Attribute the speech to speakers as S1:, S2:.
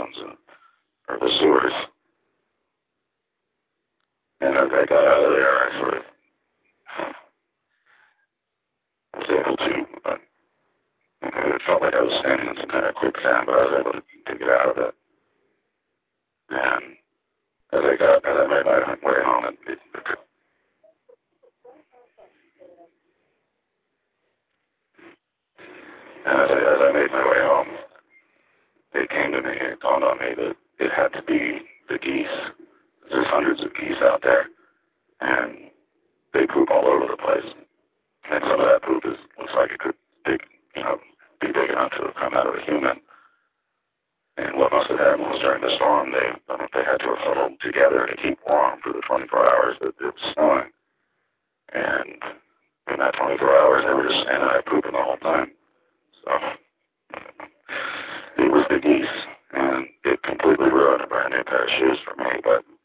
S1: payphones or the sewers. And as I got out of there, I sort of was able to, it felt like I was standing in some kind of quicksand, but I was able to get out of it. And as I made my way home, as I made my way home, it came to me, it dawned on me that it had to be the geese. There's hundreds of geese out there, and they poop all over the place. And some of that poop looks like it could be big enough to come out of a human. And what must have happened was during the storm, they had to have huddled together to keep warm for the 24 hours that it was snowing. And in that 24 hours, they were just standing there pooping the whole time. So it was the geese, and it completely ruined a brand new pair of shoes for me. But